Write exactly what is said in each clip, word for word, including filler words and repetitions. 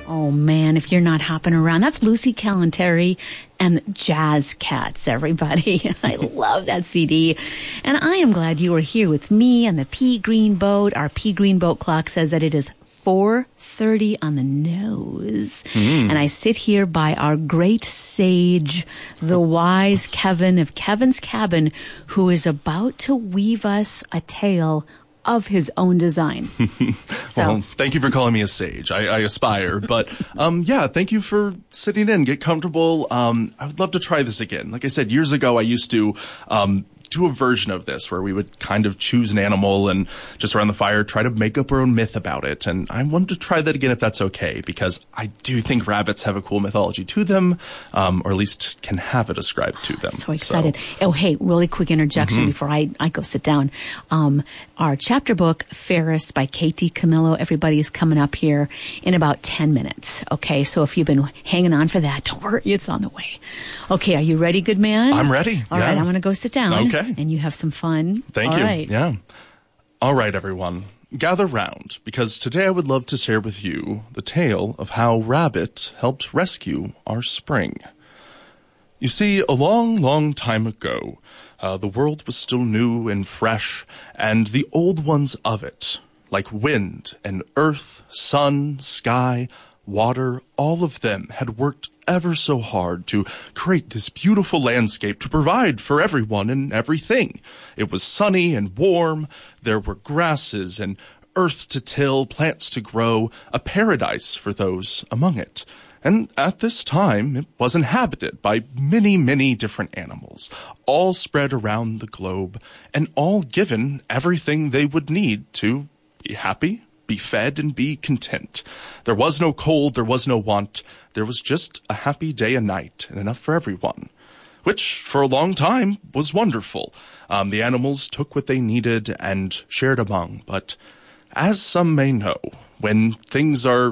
Oh, man, if you're not hopping around, that's Lucy Kalantari and Jazz Cats, everybody. I love that C D. And I am glad you are here with me on the Pea Green Boat. Our Pea Green Boat clock says that it is four thirty on the nose. Mm. And I sit here by our great sage, the wise Kevin of Kevin's Cabin, who is about to weave us a tale of his own design. So. Well, thank you for calling me a sage. I, I aspire. But, um, yeah, thank you for sitting in. Get comfortable. Um, I would love to try this again. Like I said, years ago, I used to um, do a version of this where we would kind of choose an animal and just around the fire try to make up our own myth about it. And I wanted to try that again if that's okay, because I do think rabbits have a cool mythology to them, um, or at least can have it ascribed to them. So excited. So. Oh, hey, really quick interjection mm-hmm. before I, I go sit down. Um, our chapter book, Ferris by Katie Camillo, everybody is coming up here in about ten minutes. Okay, so if you've been hanging on for that, don't worry, it's on the way. Okay, are you ready, good man? I'm ready. All yeah. right, I'm going to go sit down. Okay. And you have some fun. Thank All you. Right. Yeah. All right, everyone. Gather round, because today I would love to share with you the tale of how Rabbit helped rescue our spring. You see, a long, long time ago, uh, the world was still new and fresh, and the old ones of it, like wind and earth, sun, sky, water, all of them had worked ever so hard to create this beautiful landscape to provide for everyone and everything. It was sunny and warm. There were grasses and earth to till, plants to grow, a paradise for those among it. And at this time, it was inhabited by many, many different animals, all spread around the globe, and all given everything they would need to be happy, be fed, and be content. There was no cold, there was no want. There was just a happy day and night, and enough for everyone. Which, for a long time, was wonderful. Um, the animals took what they needed and shared among. But, as some may know, when things are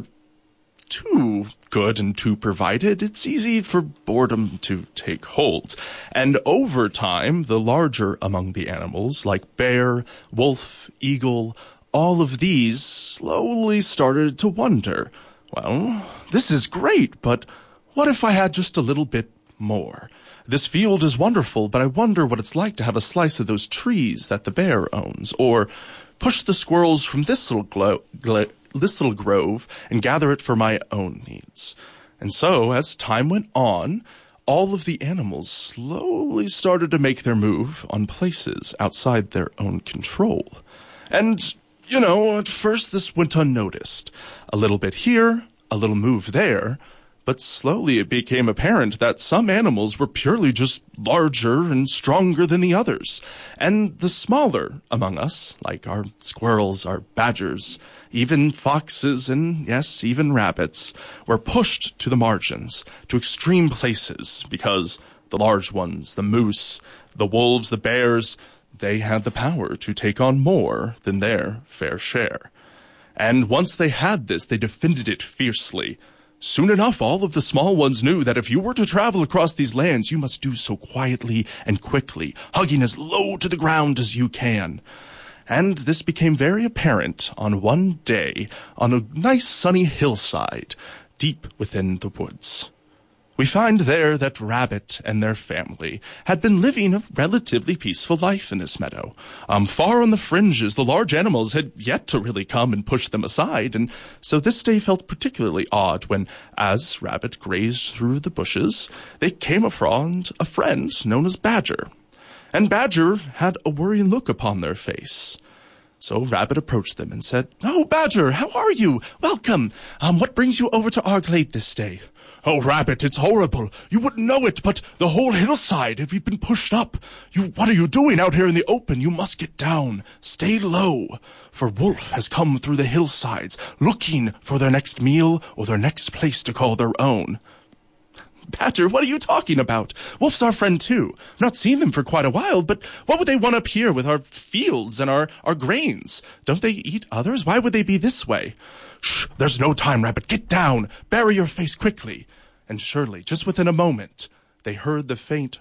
too good and too provided, it's easy for boredom to take hold. And over time, the larger among the animals, like bear, wolf, eagle, all of these slowly started to wonder, well, this is great, but what if I had just a little bit more? This field is wonderful, but I wonder what it's like to have a slice of those trees that the bear owns, or push the squirrels from this little glo- glo- this little grove and gather it for my own needs. And so, as time went on, all of the animals slowly started to make their move on places outside their own control. And you know, at first this went unnoticed. A little bit here, a little move there, but slowly it became apparent that some animals were purely just larger and stronger than the others. And the smaller among us, like our squirrels, our badgers, even foxes, and yes, even rabbits, were pushed to the margins, to extreme places, because the large ones, the moose, the wolves, the bears, they had the power to take on more than their fair share. And once they had this, they defended it fiercely. Soon enough, all of the small ones knew that if you were to travel across these lands, you must do so quietly and quickly, hugging as low to the ground as you can. And this became very apparent on one day on a nice sunny hillside, deep within the woods. We find there that Rabbit and their family had been living a relatively peaceful life in this meadow. Um, far on the fringes, the large animals had yet to really come and push them aside, and so this day felt particularly odd when, as Rabbit grazed through the bushes, they came upon a friend known as Badger. And Badger had a worrying look upon their face. So Rabbit approached them and said, "Oh, Badger, how are you? Welcome. Um, what brings you over to our glade this day?" "Oh, Rabbit, it's horrible. You wouldn't know it, but the whole hillside, have you been pushed up? You, what are you doing out here in the open? You must get down. Stay low. For Wolf has come through the hillsides, looking for their next meal or their next place to call their own." "Badger, what are you talking about? Wolf's our friend, too. I've not seen them for quite a while, but what would they want up here with our fields and our, our grains? Don't they eat others? Why would they be this way?" "Shh, there's no time, Rabbit. Get down. Bury your face quickly." And surely, just within a moment, they heard the faint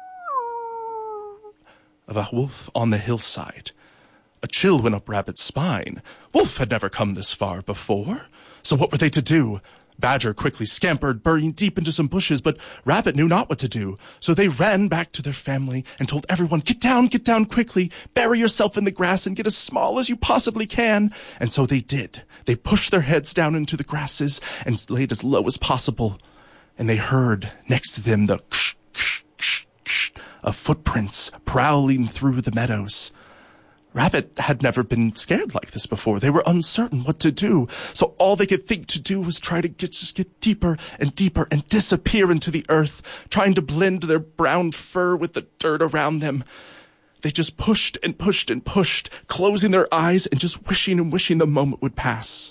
of a wolf on the hillside. A chill went up Rabbit's spine. Wolf had never come this far before. So what were they to do? Badger quickly scampered, burying deep into some bushes, but Rabbit knew not what to do. So they ran back to their family and told everyone, get down, get down quickly, bury yourself in the grass and get as small as you possibly can. And so they did. They pushed their heads down into the grasses and laid as low as possible. And they heard next to them the ksh, ksh, ksh, ksh of footprints prowling through the meadows. Rabbit had never been scared like this before. They were uncertain what to do. So all they could think to do was try to get, just get deeper and deeper and disappear into the earth, trying to blend their brown fur with the dirt around them. They just pushed and pushed and pushed, closing their eyes and just wishing and wishing the moment would pass.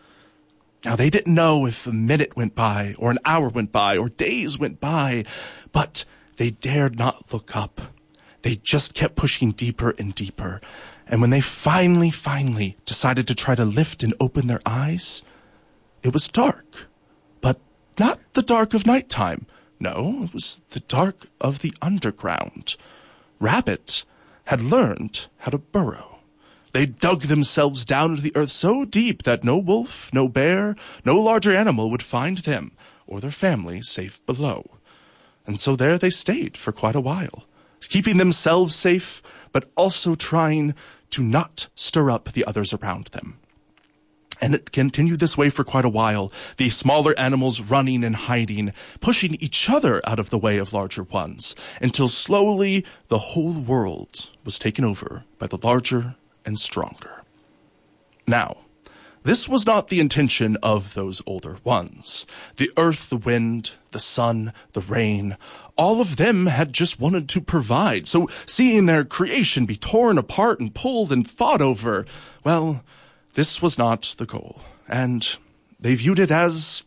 Now, they didn't know if a minute went by or an hour went by or days went by, but they dared not look up. They just kept pushing deeper and deeper. And when they finally, finally decided to try to lift and open their eyes, it was dark. But not the dark of nighttime. No, it was the dark of the underground. Rabbit had learned how to burrow. They dug themselves down into the earth so deep that no wolf, no bear, no larger animal would find them or their family safe below. And so there they stayed for quite a while, keeping themselves safe, but also trying to not stir up the others around them. And it continued this way for quite a while, the smaller animals running and hiding, pushing each other out of the way of larger ones, until slowly the whole world was taken over by the larger and stronger. Now, this was not the intention of those older ones. The earth, the wind, the sun, the rain, all of them had just wanted to provide. So seeing their creation be torn apart and pulled and fought over, well, this was not the goal. And they viewed it as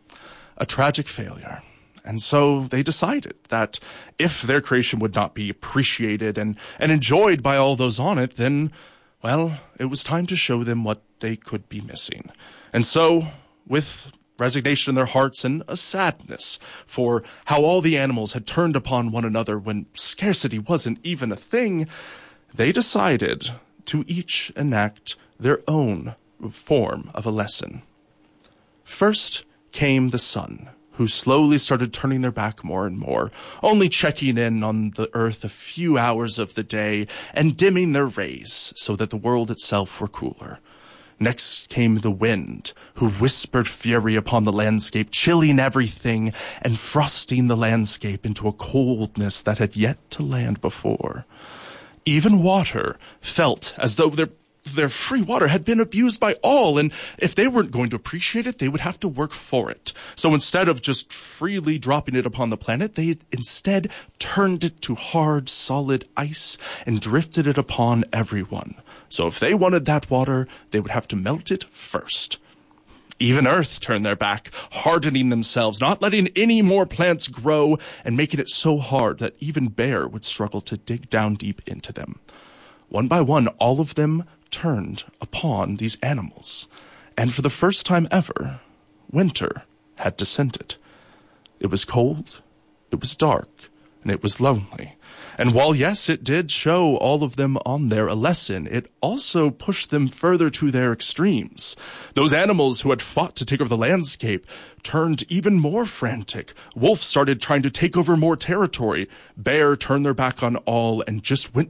a tragic failure. And so they decided that if their creation would not be appreciated and, and enjoyed by all those on it, then, well, it was time to show them what they could be missing. And so, with resignation in their hearts and a sadness for how all the animals had turned upon one another when scarcity wasn't even a thing, they decided to each enact their own form of a lesson. First came the sun, who slowly started turning their back more and more, only checking in on the earth a few hours of the day and dimming their rays so that the world itself were cooler. Next came the wind, who whispered fury upon the landscape, chilling everything and frosting the landscape into a coldness that had yet to land before. Even water felt as though their their free water had been abused by all, and if they weren't going to appreciate it, they would have to work for it. So instead of just freely dropping it upon the planet, they instead turned it to hard, solid ice and drifted it upon everyone. So if they wanted that water, they would have to melt it first. Even Earth turned their back, hardening themselves, not letting any more plants grow, and making it so hard that even Bear would struggle to dig down deep into them. One by one, all of them turned upon these animals, and for the first time ever, winter had descended. It was cold, it was dark, and it was lonely. And while, yes, it did show all of them on there a lesson, it also pushed them further to their extremes. Those animals who had fought to take over the landscape turned even more frantic. Wolf started trying to take over more territory. Bear turned their back on all and just went